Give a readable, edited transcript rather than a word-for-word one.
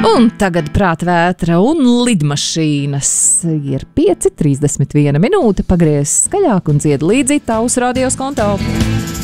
Un tagad prātvētra un lidmašīnas ir 5:31 minūte. Pagriez skaļāk un dzied līdzi tavs radios konto.